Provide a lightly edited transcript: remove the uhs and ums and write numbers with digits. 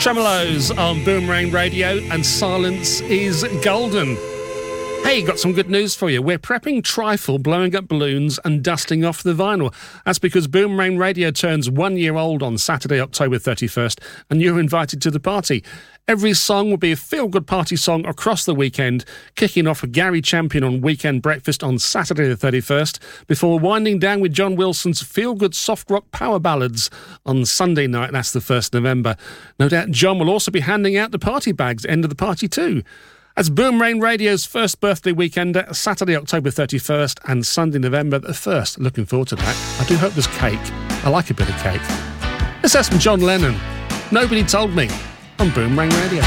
Tremolos on Boomerang Radio, and Silence is Golden. Hey, got some good news for you. We're prepping trifle, blowing up balloons and dusting off the vinyl. That's because Boomerang Radio turns 1 year old on Saturday, October 31st, and you're invited to the party. Every song will be a feel-good party song across the weekend, kicking off with Gary Champion on Weekend Breakfast on Saturday the 31st, before winding down with John Wilson's feel-good soft rock power ballads on Sunday night, that's the 1st November. No doubt John will also be handing out the party bags at the end of the party too. That's Boomerang Radio's first birthday weekend, Saturday, October 31st and Sunday, November the 1st. Looking forward to that. I do hope there's cake. I like a bit of cake. Let's have some John Lennon. Nobody Told Me on Boomerang Radio.